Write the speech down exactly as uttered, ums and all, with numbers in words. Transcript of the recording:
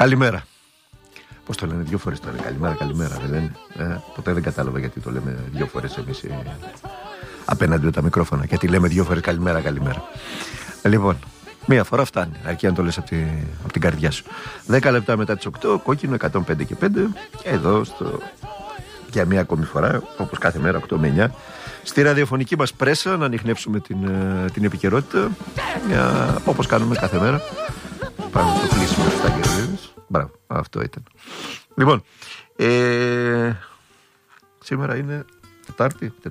Καλημέρα. Πώς το λένε, δύο φορές το λένε. Καλημέρα, καλημέρα, δεν λένε. Ε, ποτέ δεν κατάλαβα γιατί το λέμε δύο φορές εμείς ε, απέναντι με τα μικρόφωνα. Γιατί λέμε δύο φορές καλημέρα, καλημέρα. Ε, λοιπόν, μία φορά φτάνει, αρκεί να το λες από, τη, από την καρδιά σου. Δέκα λεπτά μετά τις οκτώ, κόκκινο εκατόν πέντε και πέντε. Εδώ στο... για μία ακόμη φορά, όπως κάθε μέρα, οκτώ με εννιά. Στη ραδιοφωνική μας πρέσα να ανιχνεύσουμε την, την επικαιρότητα, μια, όπως κάνουμε κάθε μέρα. Πάμε στο κλείσιμο του Στάγκερ. Μπράβο, αυτό ήταν. Λοιπόν, ε, σήμερα είναι Τετάρτη,